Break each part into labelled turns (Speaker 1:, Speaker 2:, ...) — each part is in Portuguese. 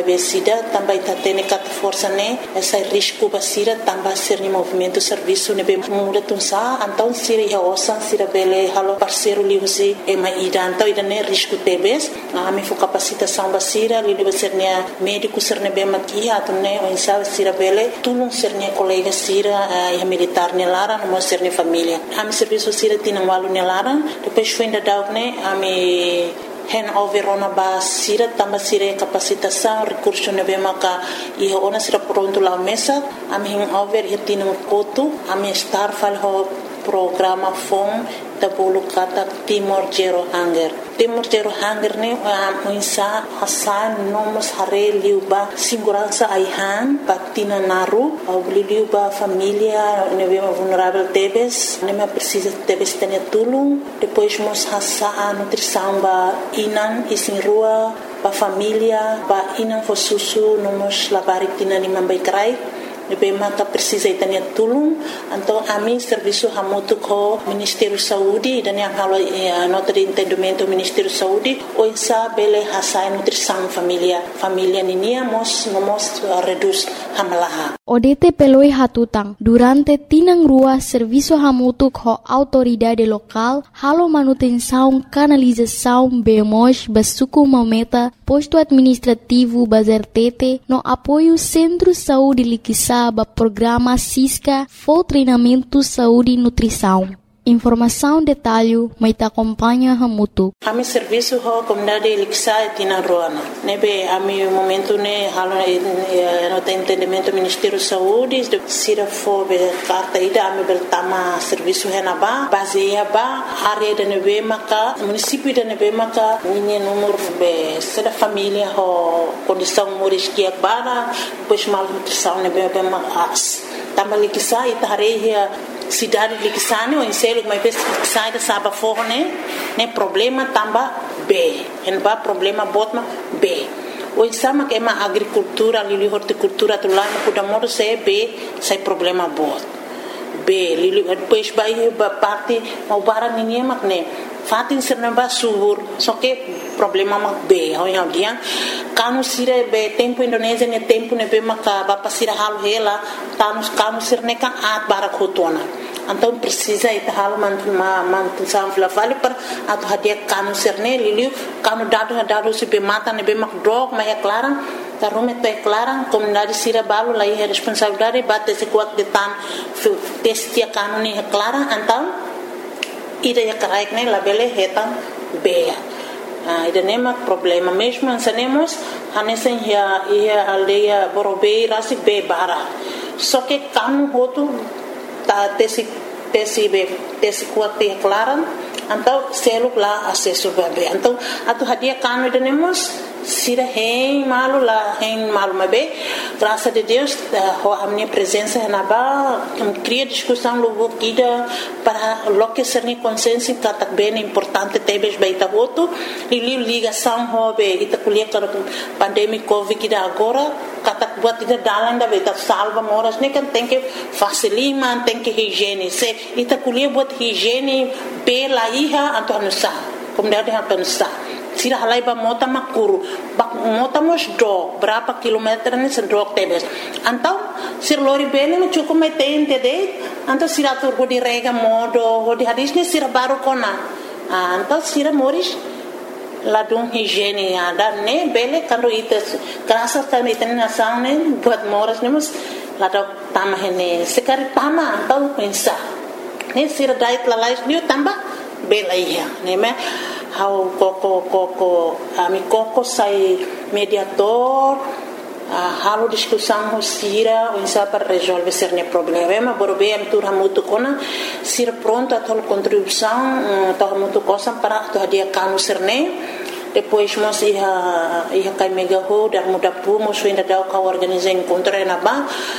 Speaker 1: sida também tá tendo cata força né essa risco basira também ser no movimento serviço ne bem muda tunsa então sira ia osa sira bele halo parceiro livre e mais então ida né risco tebes a me for capacitação basira li deve ser né médico ser ne bem maqui ato né o insa sira bele tulung ser ne colega sira e militar ne lara no ser ne família a me serviço sira tina walu ne lara depois foi ainda dau né a me handover ona ba sira tamba sira capacitação recurso ne bem maka e ona sira pronto lá mesa a me handover e tina koto a me estar falho programa FOM tabulu kata Timor Zero Hunger ne muinsa hasan nomos hare liuba segurança aihan patina naru au liuba família neve vulnerável tebes nema precisa tebes tenia tulung depois mos hasa nutrição ba inan isin rua ba família ba inan fosusu nomos labarik tina lima baikrai nebe mata precisa itania tulung então a mim serviço hamutu ko Ministério Saúde dan yang halo nota de entendimento Ministério Saúde o insa bele hasai nutrição família ninia mos reduz hamalaha
Speaker 2: ODT peloi hatutang durante tinang rua serviço hamutu ko autoridade local halo manutenção canalização bemos basuku mameta posto administrativo bazertete no apoio Centro Saúde Liquissa programa Cisca for treinamento saúde e nutrição. Informação detalhe mai ta acompanha hamutu.
Speaker 1: Ami serviço ho comunidade Liquissa tina roana. Nebe ami momento ne halo no entendimento Ministério Saúde de sira fo be carta ida ami bertama serviço henaba baseia ba área de nebe maka município de nebe maka ninha número be sera família ho condição moriskia bara pois mal nutrição nebe be mas tamba Liquissa itareia cidade de Liquissane ou em selo mas sai da saba forne né problema tamba B en ba problema botma B o sama que ma agricultura lili horticultura tu lá no kuda modo se B sai problema bot B lili depois vai parte mau barang ninguém mak ne fatin serna ba subur só que problema mak B hoya dia kanu sire be tempo Indonesia ne tempo ne be maka ba pasira halu hela kanu sirne kan at barak hotona então precisa ita hal mantusan flavali per atau hadia kanu serne liliu kanu dado se be mata ne be mak drog ma clarang tarume te clarang comunidade sira balu lai responsabilidade bate se kuat de tan testia kanu ni clarang então ida ya karaik ne labele hetan bea ida nema problema mesmo ansanemos hanesen ia aldeia borobei rasi be bara só que kanu hotu ta tesi kuat te clarang então selo lá acesso bebê então atu hadia kanu tenemos sira hein malu mabe graças a Deus a minha presença na ba cria discussão logo kida para lo que ser ni consenso que bem importante tebes baita voto e ligação hobe ita kulia com pandemia covid kida agora kata buat ida dalan da baita salva moras ne kan tem que facilima tem que higiene se ita kulia buat higiene pela iha antonusa comunidade antonusa sira halai ba mota makuru bak mota mos do berapa kilometer ni sendok tebes antau sir lori bene me cukup metente de antau sira tur go di rega modo go di hadis ni sira baru kona antau sira moris ladung higiene ada ne bele kando ites kerasa kan iten nasang ne buat moras ne mus ladok tamah ne sekari tama antau pensa ne sira dait lalais ni tambah bela iya ne me how koko ami koko sai mediator halo discussão sira o insa para resolver cerne problema borobe am tur hamutu kona sira pronto a tol contribuição to hamutu cosa para to dia kanu cerne depois mos ia kai mega ho dar muda pu mos ainda dau ka organizar encontro na ba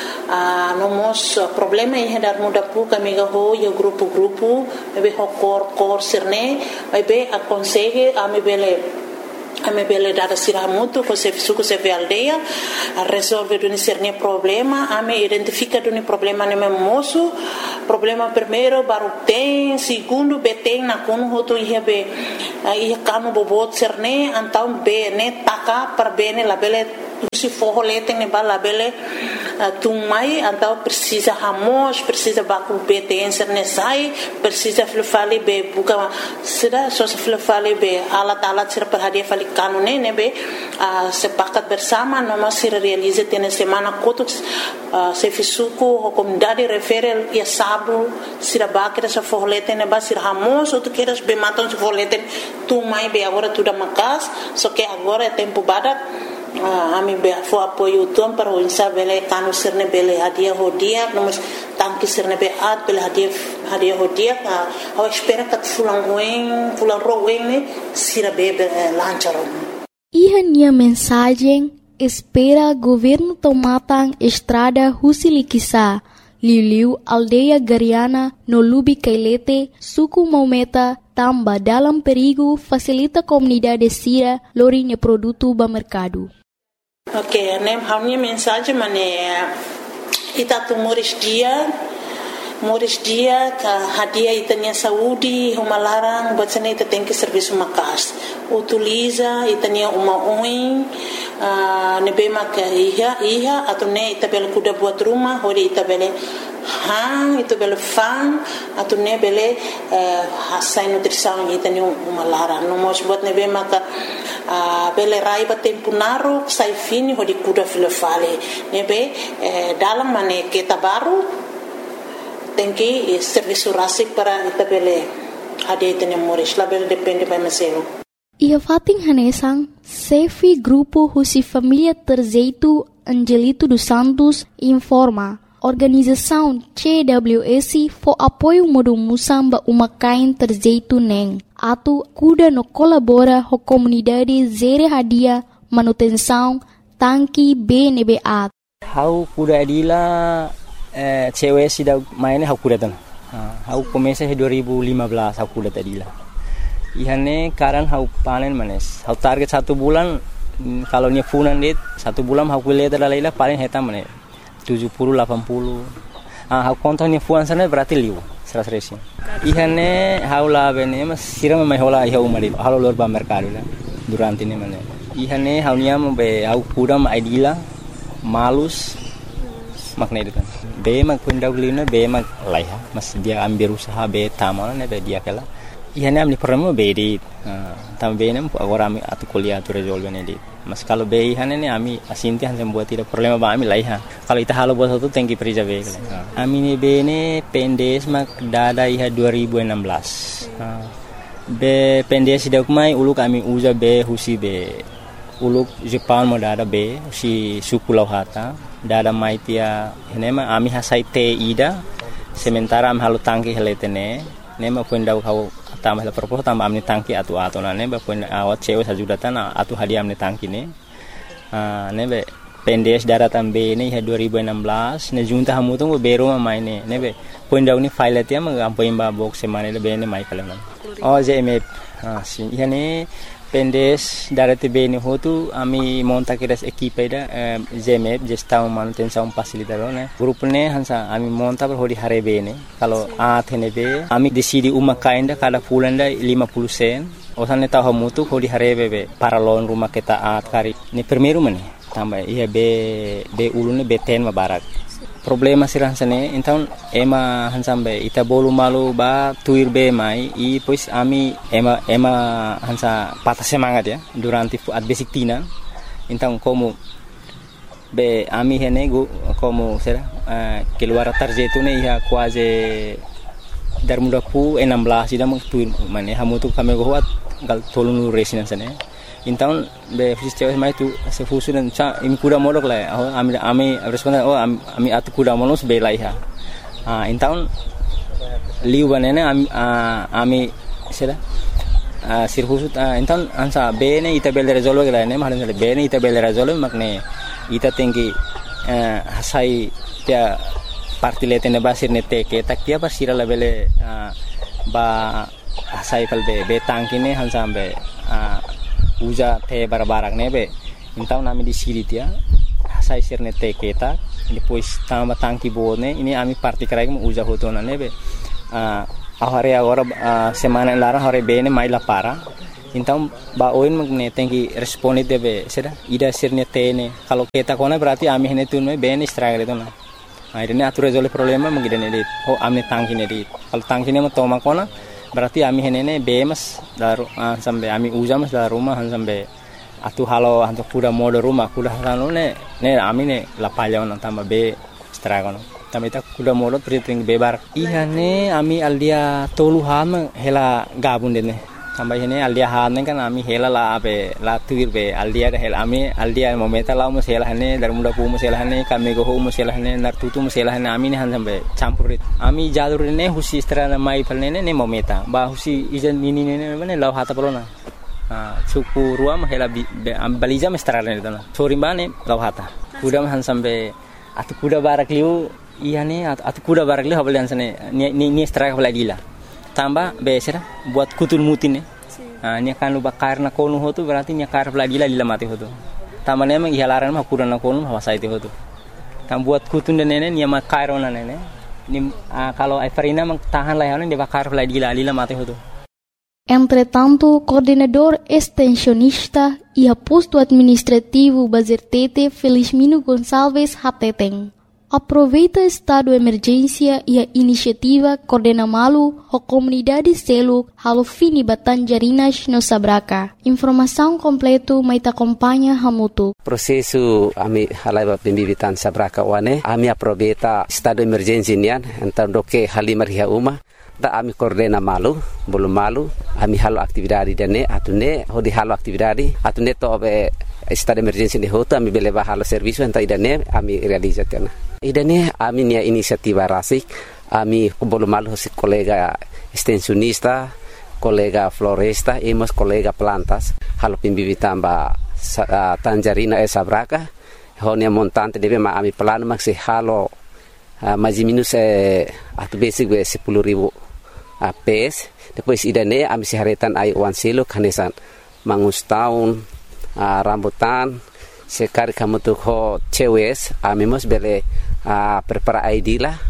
Speaker 1: nomos problema ia dar muda pu ka mega ho ia grupo be ho cor cerne vai be aconselhe a me bele ame bele dada siramutu ko se suku se aldeia resolve duni cerne problema ame identifica duni problema ne moço problema primeiro baru tem segundo beteng na kono hoto ia be ia kanu bobot cerne antau be ne taka per bene la bele si forro leteng ne bala bele tumai antau precisa hamos precisa baku beteng cerne sai precisa flufali be buka sida so flufali be alat-alat sir perhadia fali kanune nebe sepakat bersama noma sir realize tene semana kotuk se fisuku comunidade referel ia sabu sira bakira sa forleten ne basir hamos ou tu queiras be matam se forleten tu mai be agora tu da makas so que agora é tempo badak ami be fo apoio tom para o insabele kanu sirne bele hadia hodia nomos tanki sirne be at bele hadia hodia ao espera kat fulan roen ne sira be lancharon.
Speaker 2: Ihania mensagem espera governo tomatang estrada Husilikisa, Liu aldeia Gariana no Lubi Kailete, suku Maumeta, tamba dalam perigo facilita comunidade sira lorinha produto ba mercado.
Speaker 1: Ok, nem hanya mensagem mane itatu Moris dia ka hadia itania saúde uma larang bacana ita tem que serviço makas utiliza itania uma oin nebema ka iha atau ne ita bel kuda buat rumah hori ita bele ita bele fan atau ne bele hasai nutrição itania uma larang no mos buat nebema ka bele rai ba tempo naru sai fini hori kuda filofale nebe dalam mane kita baru tem que serviço rasik para itabele hadia itania Moris label depende by mesero.
Speaker 2: Ia fating hanesang Sefi Grupo Husi Família Terzeito Angelito dos Santos informa organização CWS for apoio modo musamba umakain Terzeito neng atu kuda no colabora ho comunidade zere hadia manutenção tanki BNBA.
Speaker 3: Hau kuda adila cewek sudah mainnya aku datang. Aku komesa 2015 aku datang tadi lah. Ihane karan aku panen manes. Aku target 1 bulan kalau nya funan dit 1 bulan aku lihat adalah paling hetam manes 70 80. Aku kontaknya funan sana berarti liu 100. Ihane aku lah bene mas siram mai hola iha umari. Halo luar ba mercado lah durante ini manes. Ihane aku nya be aku kudam idila malus makna itu kan. Be mag pundaw lina be mag laiha mas dia ambil usaha be tamal ne be dia kala ihane amni problema be dit tam be nem agora ami atu kuliah tu resolve ne dit mas kalau be ihane ne ami asinti han buat tidak problema ba ami laiha kalau ita halo buat itu tengki prija be kala ami ne be ne pendes mag dada iha 2016 be pendes dak mai uluk ami uza be husi be uluk Jepang mo dada be si suku lauhata dada maitia nema ami hasai te ida sementara am halu tangki heletene nema punda kau tambah la propos tambah amni tangki atu na neba punda awat cewe sajudatan atu hadiah amni tangki ne nebe pendes daratan be ne 2016 ne junta hamu tu bero maine nebe punda uni file tia mengampai ba box semane be ne mai kala oh jeme si yani pendes darate bene hotu ami monta kiras equipe da ZMF gestão manutenção facilitador né grupo ne hansa ami monta per hodi hare bene kalau athene be ami decidi uma kainda kada pulanda 50 sen osane tahu mutu hodi hare be para loan rumah kita at kari ni primeiro mane tambah ia be ulune be ten mabarak problema sirah sane então ema hansambe ita bolu malu ba tuir be mai i pois ami ema hansa patah semangat ya durante at basic tina então como be ami hene go como será keluar tarjeto ne ia quase dar muda pu 16 ida meng tuir mane hamu tu kami go wat gal tolunu resina sane então be sistema mai tu se fusu dan cha imi kuda modok la ami responden ami atu kuda monos be laiha então liu banana ami sera sirfusu então ansa be ne ita bel resolve la ne mahan be ne ita bel resolve makne ita tinggi hasai dia partilete ne basir ne teke tak dia basira la bele ba hasai kal be tangki ne hansa be uja te barbarak nebe. Então nami di siri dia sai sirne te kita depois tamba tangki bone ini ami parti krai mo uja hotona nebe. Ahore agora semana larang hore bene mai la para. Então ba oin magne tenki responde debe seda ida sirne tene kalau kita kona berarti ami hene tunme bene struggle itu na. Akhirnya atur resolve problema magidane dit. Oh amne tangki ne dit. Kalau tangki ne toma kona berarti ami hene ne bemas daru sampai ami uja mas daru rumah sampai atu halo hantu kuda modo rumah kuda halo ne ami ne la palya on tamba be struggle. Tamita kuda modo triting bebar. Iya ne ami aldia tolu ham hela gabun dene. Sampai ini aldia hane kan ami hela la abe la tuir be aldia hela ami aldia momenta la mus hela hane dar muda pu mus hela hane kami go mus hela hane nar tutu mus hela hane ami ne han sampai campurit ami jalur ne husi strana mai palne ne momenta ba husi ijan ini ne mane lau hata polona suku ruam hela baliza mestrana ne tana sorimbane lau hata kuda han sampai atu kuda barak liu iya ne atu kuda barak liu habalian sane ni strike balagila tambah besera buat kutul mutin ne nya kan lu bakar na konu hotu berarti nya kar lagi lila mati hotu tamane emang ihalaran mah kurang na konu hawasa itu hotu tam buat kutun dan nene nya makar ona nene ni kalau Everina mang tahan layanan dia bakar lagi lila mati hotu.
Speaker 2: Entretanto, coordenador extensionista e posto administrativo Bazertete Felizmino Gonçalves Hateteng aproveita estado de emergência e a iniciativa Coordena Malu a comunidade Seluk halo fini Batanjarinas no Sabraka. Informação completo mai acompanha hamutu.
Speaker 4: Prosesu ami halai pembibitan Sabraka wane ami aproveita estado de emergência nian então doke halimar hia uma da ami Coordena Malu belum malu ami halo aktividade dene atune hodi halo aktividade atune to be estado de emergência de hoto ami beleba halo serviço então idane ami realizatena. Idane ami nia inisiativa rasik ami belum malu si kolega extensionista kolega floresta emos kolega plantas halo pembibitan ba Tanjarina Sabraka honia montante debe ma ami plano maksi halo mais minus atu basic 10.000 PS depois idane ami siharetan ai wan silo kanesan mangus tahun rambutan sekar kamu tuh ho cewes ami mos bele prepara ID lah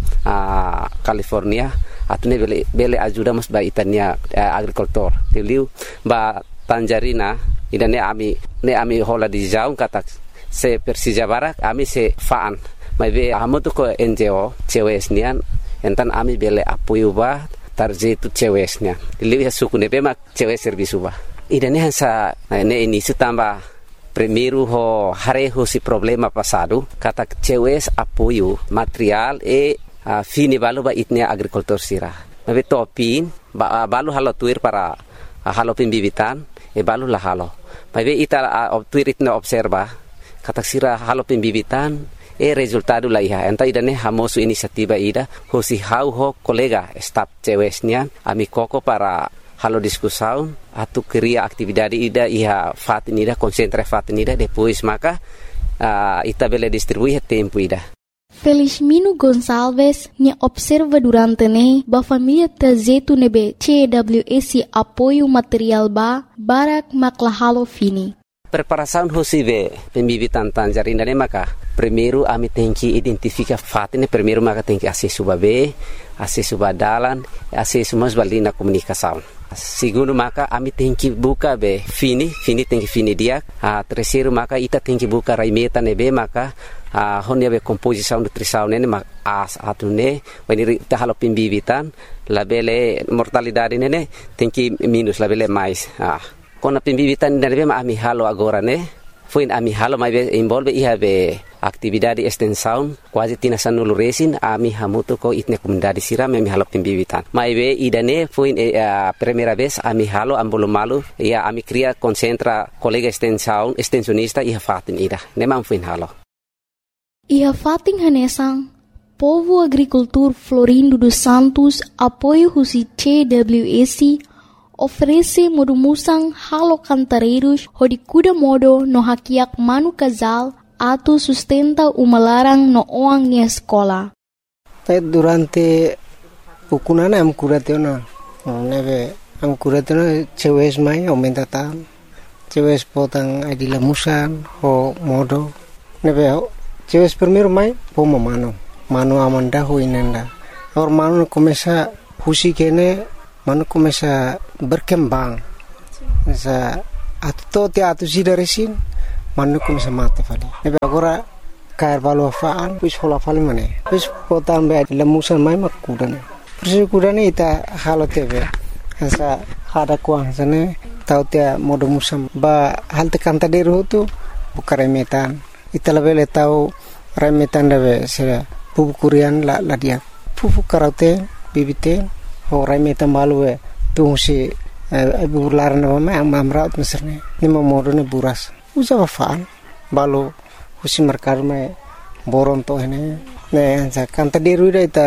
Speaker 4: California atune bele ajuda mos ba itania agricultor teliu ba Tanjarina idane ami hola di jaung kata se Persija Barak ami se faan mai be amu tuh ko NGO cewes nian entan ami bele apoio ba tarjetu cewesnya lihat suku nebe mak cewek servis ubah idane hansa ne ini setambah primeiro ho hareho si problema passado kata cewes apoio material fini balu ba itnia agricultor sira nabe topin balu halo tuir para halo pembibitan balu lah halo nabe ita tuir itna observa kata sira halo pembibitan resultado la iha enta idane hamosu inisiativa ida hosi hau ho kolega staff cewesnya ami koko para halo diskusaun atu kriya aktividade ida iha fatin ida konsentra fatin ida depois maka ita bele distribuir tempo ida.
Speaker 2: Felizmino Gonçalves nya observa durante ne ba família trazetu nebe CWS apoio material ba barak makla halo fini.
Speaker 4: Preparação hosibe pembibitan Tanjarina ne maka primeiro ami tenki identifica fatine primeiro maka tenki acesso babe acesso badalan acesso mas balina comunicação segundo maka ami tenki buka be fini tenki fini dia terceiro maka ita tenki buka raimeta nebe maka honia be composição nutrição ne atune weniri ta halo pembibitan labele mortalidade ne tenki minus labele mais kona pembibitan dari bema ami halo agora ne fuin ami halo mai be involve iha be aktividade extensão quase tina sanulu resin ami hamuto ko itne comunidade sira ami halo pembibitan mai be idane fuin primeira vez ami halo ambolo malu ia ami cria concentra colega extensionista iha fatin ida nemang fuin halo
Speaker 2: iha fatin hanesang povo agricultor Florindo dos Santos apoio husi CWS oferece modumusang halo cantareiros hodi kuda modo no hakiak manu casal atu sustenta umalarang no oang nia escola.
Speaker 5: Durante ukunana am kuratena neve am kuratena cewes mai aumenta tam cewek potang adi lamusan ho modo nebe cewek primero mai pomo mano amanda ho inenda or mano começa husi kene mano começa berkembang sa atto te atu sida resin mano começa mate fali nebe agora kair balu afaan pus hola fali mane pus potang be lamusan mai makudan persi kudan ita halo tebe sa ada kuang sana tau tia modo musam ba hal tekan tadi tu buka remetan ita lebele tau remetan dawe se pupu kurian la dia pupu karate bibite ho remetan balu tu si bulan nama mamraut meserne ni modo ne buras usa faan balu husi merkar me boron to hene ne sa kan tadi ruida ita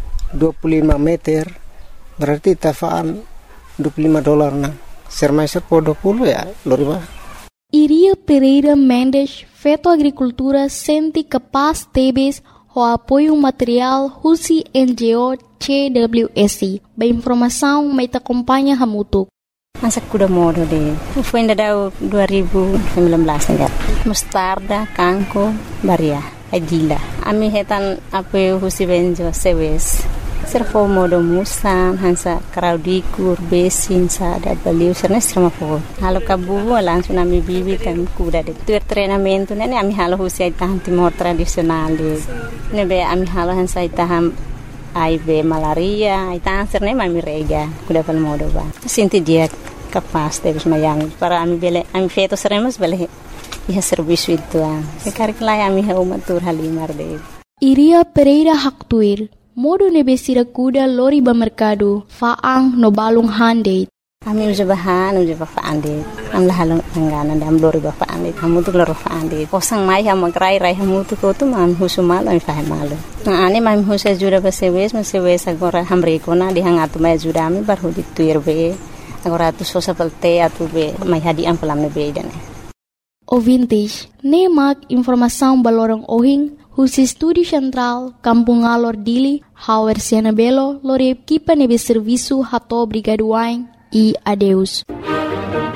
Speaker 5: 25 meter berarti ita faan $25 na sermaiser po 20 ya loriba.
Speaker 2: Iria Pereira Mendes, Feto Agricultura senti capaz tebes o apoio material Husi NGO CWSI. Ba informação mai te acompanha hamutuk.
Speaker 6: Masa kuda modo de. Foi ainda da 2019 enggak. Mustarda, kangko, baria, adila. Ami hetan apoio Husi NGO sewes. Servo modo musan hansa kraudikur besin sa da baliu serna strama po halo kabu langsung ami bibi kan kuda de tuer treinamento nene ami halo husi tahan timor tradisional de nebe ami halo hansa taham aibe malaria ita serne ami rega kuda pal modo ba sinti dia kapas de mayang para ami bele ami feto seremos bele ia serviço itu sekarang lai ami ha umatur halimar de
Speaker 2: Iria Pereira Haktuir modo nebesira kuda lori ba mercado faang no balung hande
Speaker 6: ami ujabahan faande am lahalong angana dam lori ba faande hamu tu lori faande kosang mai ham krai rai hamu tu ko tu mam husumal am fahamalo na ane mam husa jura ba sewes agora hamre kona di hangatu mai jura ami bar hudi tuirbe agora tu sosa pelte atu be mai hadi am pelam ne be dan
Speaker 2: Ouvintes, nemak informação balorong ohing Husi Studi Central, Kampung Alor Dili, Hauer Siena Belo, Lore Equipa Nebe Serviço Hato Brigaduain e adeus.